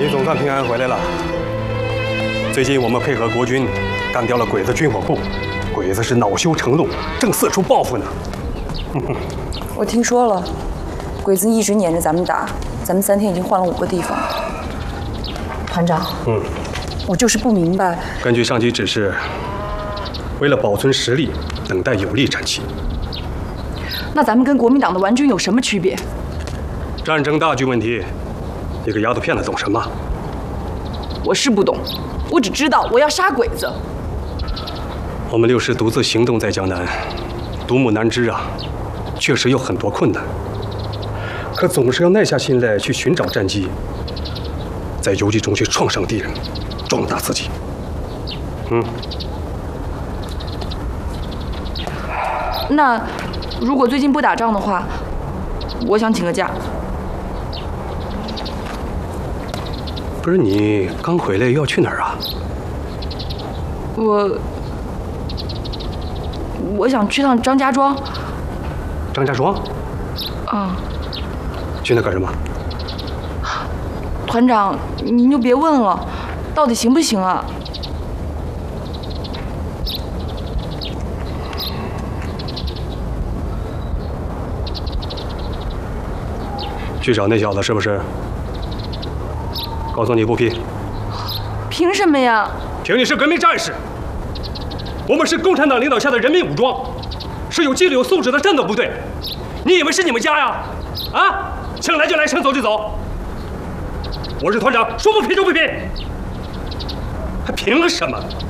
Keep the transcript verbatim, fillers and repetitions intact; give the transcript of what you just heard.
你总算平安回来了。最近我们配合国军干掉了鬼子军火库，鬼子是恼羞成怒，正四处报复呢。 我听说了，鬼子一直撵着咱们打，咱们三天已经换了五个地方。团长， 嗯， 我就是不明白。 根据上级指示，为了保存实力，等待有利战期。 那咱们跟国民党的顽军有什么区别？ 战争大局问题，你个丫头片子懂什么？ 我是不懂，我只知道我要杀鬼子。 我们六师独自行动在江南，独木难支啊，确实有很多困难。可总是要耐下心来去寻找战机，在游击中去创伤敌人，壮大自己。嗯。 那如果最近不打仗的话，我想请个假。 不是你刚回来要去哪儿啊？ 我我想去趟张家庄。 张家庄？ 嗯。 去那干什么？ 团长，您就别问了，到底行不行啊？ 去找那小子是不是？告诉你不批。 凭什么呀？ 凭你是革命战士，我们是共产党领导下的人民武装，是有纪律有素质的战斗部队。你以为是你们家呀？啊，想来就来，想走就走。我是团长，说不批就不批，还凭什么？